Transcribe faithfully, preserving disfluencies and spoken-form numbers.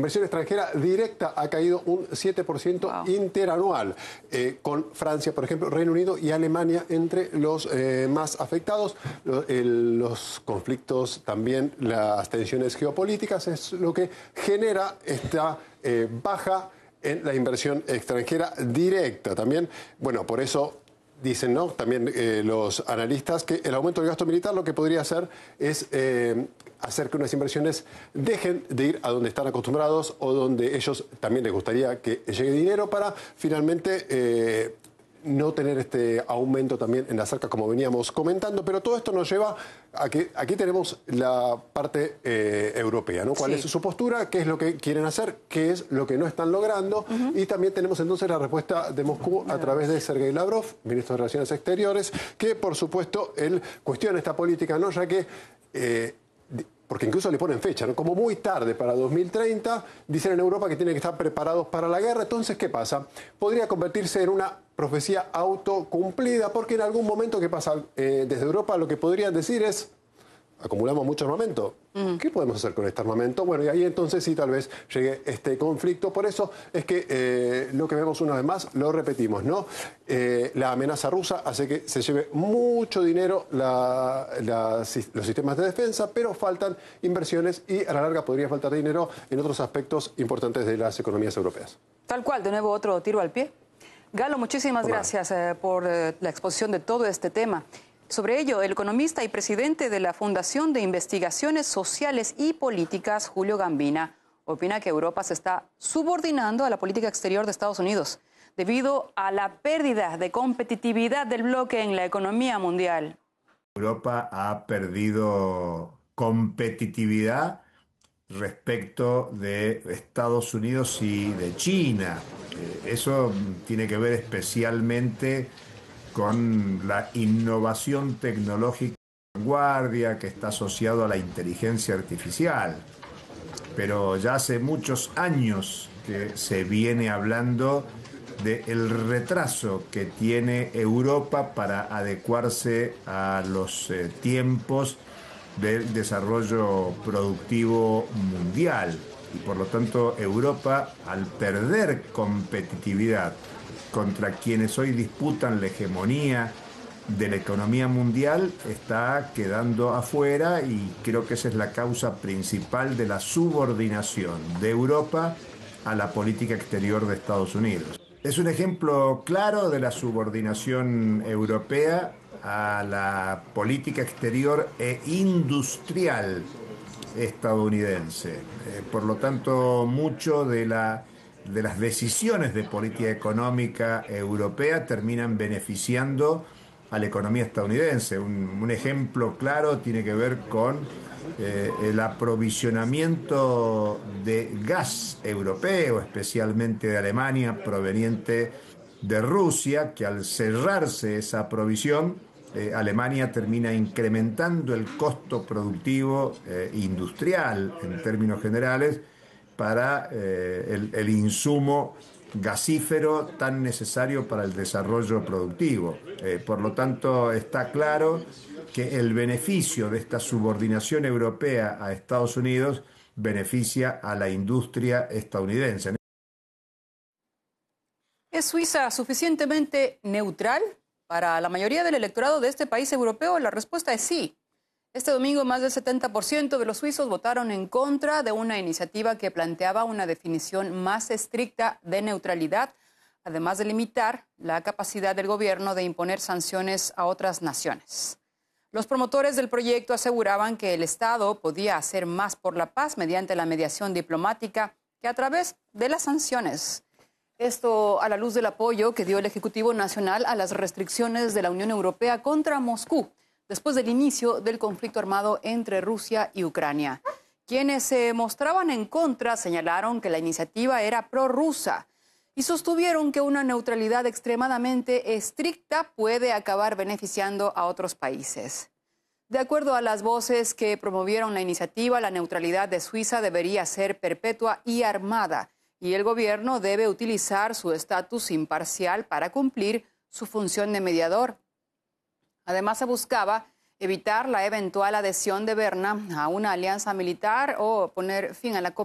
inversión extranjera directa ha caído un siete por ciento wow. interanual, eh, con Francia, por ejemplo, Reino Unido y Alemania entre los eh, más afectados. Los, el, los conflictos, también las tensiones geopolíticas, es lo que genera esta eh, baja en la inversión extranjera directa. También, bueno, por eso dicen, ¿no?, también eh, los analistas, que el aumento del gasto militar lo que podría hacer es eh, hacer que unas inversiones dejen de ir a donde están acostumbrados o donde ellos también les gustaría que llegue dinero para finalmente eh, no tener este aumento también en las arcas, como veníamos comentando. Pero todo esto nos lleva a que aquí tenemos la parte eh, europea, ¿no? ¿Cuál sí. es su postura? ¿Qué es lo que quieren hacer? ¿Qué es lo que no están logrando? Uh-huh. Y también tenemos entonces la respuesta de Moscú a través de Sergei Lavrov, ministro de Relaciones Exteriores, que por supuesto él cuestiona esta política, ¿no?, ya que eh, porque incluso le ponen fecha, ¿no?, como muy tarde, para dos mil treinta, dicen en Europa que tienen que estar preparados para la guerra. Entonces, ¿qué pasa? Podría convertirse en una profecía autocumplida, porque en algún momento, ¿qué pasa? Eh, desde Europa lo que podrían decir es: acumulamos mucho armamento, ¿qué podemos hacer con este armamento? Bueno, y ahí entonces sí, tal vez llegue este conflicto. Por eso es que eh, lo que vemos una vez más, lo repetimos, ¿no? Eh, la amenaza rusa hace que se lleve mucho dinero la, la, los sistemas de defensa, pero faltan inversiones y a la larga podría faltar dinero en otros aspectos importantes de las economías europeas. Tal cual, de nuevo otro tiro al pie. Galo, muchísimas Hola. gracias eh, por eh, la exposición de todo este tema. Sobre ello, el economista y presidente de la Fundación de Investigaciones Sociales y Políticas, Julio Gambina, opina que Europa se está subordinando a la política exterior de Estados Unidos debido a la pérdida de competitividad del bloque en la economía mundial. Europa ha perdido competitividad respecto de Estados Unidos y de China. Eso tiene que ver especialmente con la innovación tecnológica de vanguardia que está asociado a la inteligencia artificial. Pero ya hace muchos años que se viene hablando del retraso que tiene Europa para adecuarse a los eh, tiempos del desarrollo productivo mundial. Y por lo tanto, Europa, al perder competitividad contra quienes hoy disputan la hegemonía de la economía mundial, está quedando afuera, y creo que esa es la causa principal de la subordinación de Europa a la política exterior de Estados Unidos. Es un ejemplo claro de la subordinación europea a la política exterior e industrial estadounidense. Eh, por lo tanto, mucho de la de las decisiones de política económica europea terminan beneficiando a la economía estadounidense. Un, un ejemplo claro tiene que ver con eh, el aprovisionamiento de gas europeo, especialmente de Alemania, proveniente de Rusia, que al cerrarse esa provisión, eh, Alemania termina incrementando el costo productivo eh, industrial en términos generales, para eh, el, el insumo gasífero tan necesario para el desarrollo productivo. Eh, por lo tanto, está claro que el beneficio de esta subordinación europea a Estados Unidos beneficia a la industria estadounidense. ¿Es Suiza suficientemente neutral para la mayoría del electorado de este país europeo? La respuesta es sí. Este domingo, más del setenta por ciento de los suizos votaron en contra de una iniciativa que planteaba una definición más estricta de neutralidad, además de limitar la capacidad del gobierno de imponer sanciones a otras naciones. Los promotores del proyecto aseguraban que el Estado podía hacer más por la paz mediante la mediación diplomática que a través de las sanciones. Esto a la luz del apoyo que dio el Ejecutivo Nacional a las restricciones de la Unión Europea contra Moscú, después del inicio del conflicto armado entre Rusia y Ucrania. Quienes se mostraban en contra señalaron que la iniciativa era prorrusa y sostuvieron que una neutralidad extremadamente estricta puede acabar beneficiando a otros países. De acuerdo a las voces que promovieron la iniciativa, la neutralidad de Suiza debería ser perpetua y armada, y el gobierno debe utilizar su estatus imparcial para cumplir su función de mediador. Además, se buscaba evitar la eventual adhesión de Berna a una alianza militar o poner fin a la cooperación